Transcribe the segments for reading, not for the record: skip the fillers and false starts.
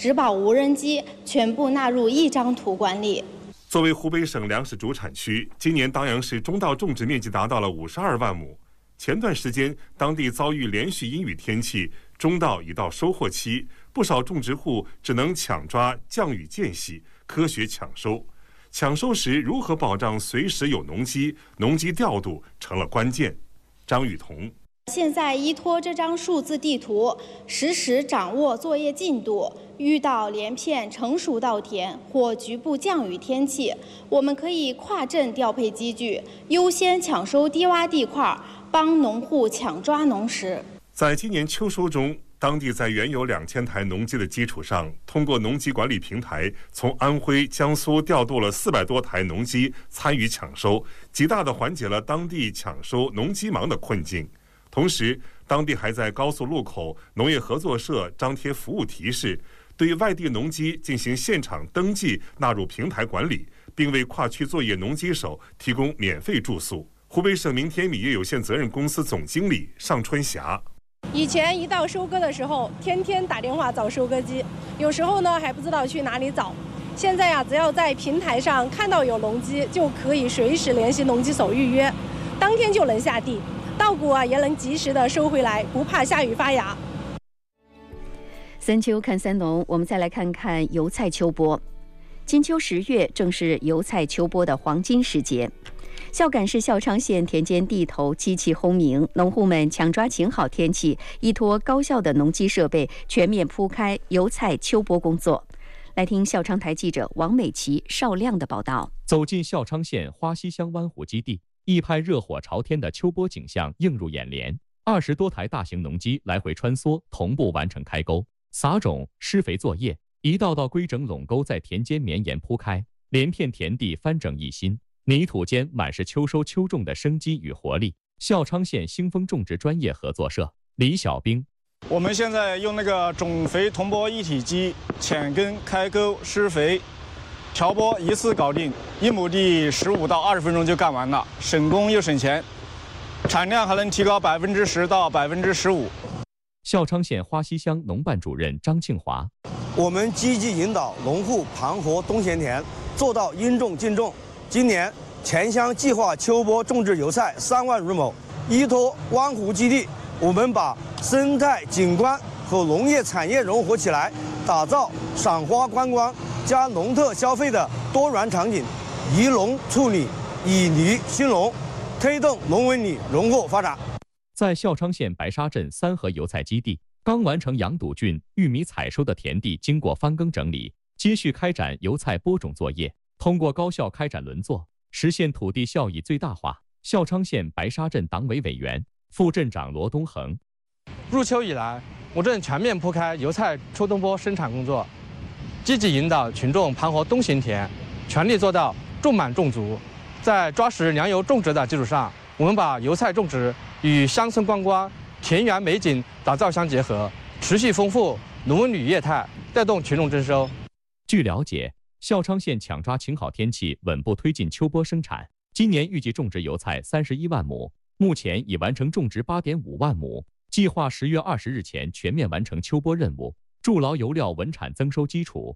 植保无人机全部纳入一张图管理。 作为湖北省粮食主产区，今年当阳市中稻种植面积达到了52万亩。前段时间，当地遭遇连续阴雨天气，中稻已到收获期，不少种植户只能抢抓降雨间隙，科学抢收。抢收时如何保障随时有农机？农机调度成了关键。张雨桐。 现在依托这张数字地图，实时掌握作业进度。遇到连片成熟稻田或局部降雨天气，我们可以跨镇调配机具，优先抢收低洼地块，帮农户抢抓农时。 在今年秋收中，当地在原有2000台农机的基础上，通过农机管理平台，从安徽、江苏调度了400多台农机参与抢收，极大地缓解了当地抢收农机忙的困境。同时，当地还在高速路口、农业合作社张贴服务提示，对外地农机进行现场登记纳入平台管理，并为跨区作业农机手提供免费住宿。湖北省明天米业有限责任公司总经理尚春霞。 以前一到收割的时候，天天打电话找收割机，有时候呢还不知道去哪里找。现在呀，只要在平台上看到有农机，就可以随时联系农机手预约，当天就能下地。稻谷啊也能及时的收回来，不怕下雨发芽。 三秋看三农，我们再来看看油菜秋播。金秋10月正是油菜秋播的黄金时节。孝感市孝昌县田间地头机器轰鸣，农户们抢抓晴好天气，依托高效的农机设备，全面铺开油菜秋播工作。来听孝昌台记者王美琪、邵亮的报道。 走进孝昌县花溪乡湾湖基地，一拍热火朝天的秋播景象映入眼帘。20多台大型农机来回穿梭，同步完成开沟、撒种、施肥作业，一道道规整垄沟在田间绵延铺开，连片田地翻整一新，泥土间满是秋收秋种的生机与活力。孝昌县兴丰种植专业合作社李小兵。 我们现在用那个种肥同播一体机浅耕、开沟、施肥、调播一次搞定，1亩地15到20分钟就干完了，省工又省钱，产量还能提高10%到15%。 孝昌县花溪乡农办主任张庆华， 我们积极引导农户盘活冬闲田，做到应种尽种。今年全乡计划秋播种植油菜3万余亩，依托湾湖基地，我们把生态景观和农业产业融合起来，打造赏花观光加农特消费的多元场景，以农促理，以泥兴农，推动农文旅融合发展。 在孝昌县白沙镇3河油菜基地，刚完成杨堵郡玉米采收的田地经过翻耕整理，接续开展油菜播种作业。通过高效开展轮作，实现土地效益最大化。孝昌县白沙镇党委委员、副镇长罗东恒， 入秋以来，我镇全面铺开油菜秋冬播生产工作，积极引导群众盘活冬闲田，全力做到种满种足。在抓实粮油种植的基础上，我们把油菜种植与乡村观光、田园美景打造相结合，持续丰富农文旅业态，带动群众增收。 据了解，孝昌县抢抓晴好天气，稳步推进秋播生产。今年预计种植油菜31万亩，目前已完成种植8.5万亩，计划10月20日前全面完成秋播任务，筑牢油料稳产增收基础。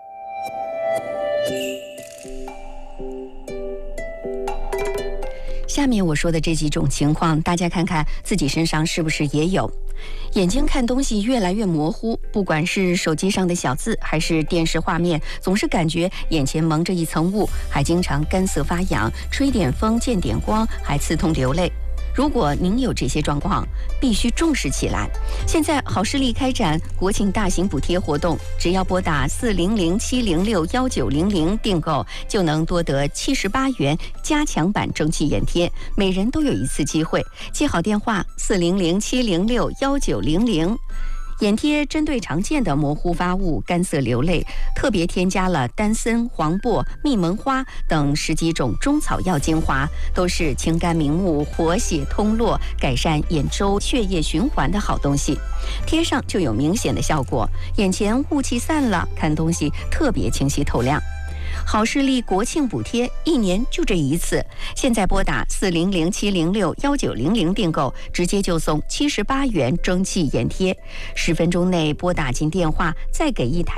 下面我说的这几种情况，大家看看自己身上是不是也有。眼睛看东西越来越模糊，不管是手机上的小字还是电视画面，总是感觉眼前蒙着一层雾，还经常干涩发痒，吹点风见点光还刺痛流泪。如果您有这些状况，必须重视起来。现在好视力开展国庆大型补贴活动，只要拨打400-706-1900订购，就能多得78元加强版蒸汽眼贴，每人都有一次机会。记好电话400-706-1900。眼贴针对常见的模糊发物、干涩流泪，特别添加了丹参、黄柏、蜜蒙花等10几种中草药精华，都是清肝明目、活血通络、改善眼周血液循环的好东西。贴上就有明显的效果，眼前雾气散了，看东西特别清晰透亮。好视力国庆补贴1年就这一次，现在拨打400-706-1900订购，直接就送78元蒸汽眼贴，10分钟内拨打进电话，再给一台